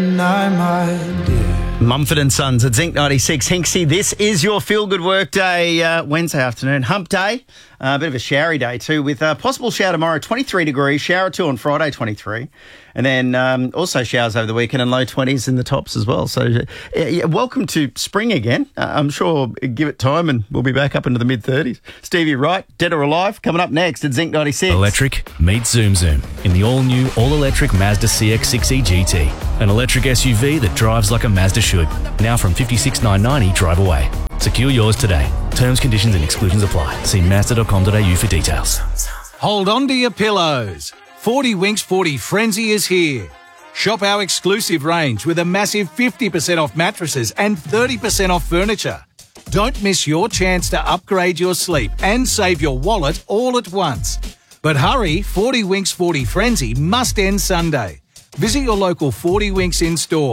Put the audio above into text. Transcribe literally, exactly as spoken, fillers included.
No, my dear. Mumford and Sons at Zinc ninety-six. Hinksy, this is your feel-good work day, uh, Wednesday afternoon. Hump day, a uh, bit of a showery day too, with a possible shower tomorrow, twenty-three degrees, shower two on Friday, twenty-three. And then um, also showers over the weekend and low twenties in the tops as well. So uh, yeah, welcome to spring again. Uh, I'm sure give it time and we'll be back up into the mid-thirties. Stevie Wright, Dead or Alive, coming up next at Zinc ninety-six. Electric meets Zoom Zoom in the all-new, all-electric Mazda C X six E G T. An electric S U V that drives like a Mazda should. Now from fifty-six thousand nine hundred ninety drive away. Secure yours today. Terms, conditions and exclusions apply. See mazda dot com dot a u for details. Hold on to your pillows. forty Winks forty Frenzy is here. Shop our exclusive range with a massive fifty percent off mattresses and thirty percent off furniture. Don't miss your chance to upgrade your sleep and save your wallet all at once. But hurry, forty Winks forty Frenzy must end Sunday. Visit your local forty Winks in store.